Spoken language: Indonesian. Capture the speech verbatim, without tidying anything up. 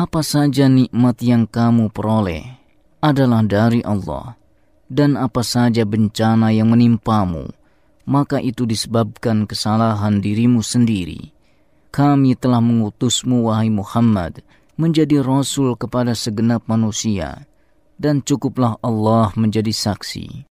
apa saja nikmat yang kamu peroleh adalah dari Allah, dan apa saja bencana yang menimpamu, maka itu disebabkan kesalahan dirimu sendiri. Kami telah mengutusmu, wahai Muhammad, menjadi rasul kepada segenap manusia, dan cukuplah Allah menjadi saksi.